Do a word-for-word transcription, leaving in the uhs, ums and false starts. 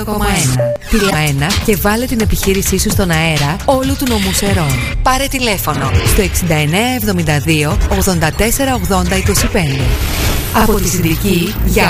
δύο κόμμα ένα. Τηλέφωνα και βάλε την επιχείρησή σου στον αέρα όλου του νομού Σερών. Πάρε τηλέφωνο στο εξήντα εννέα εβδομήντα δύο ογδόντα τέσσερα ογδόντα είκοσι πέντε. Από τη Συνδική για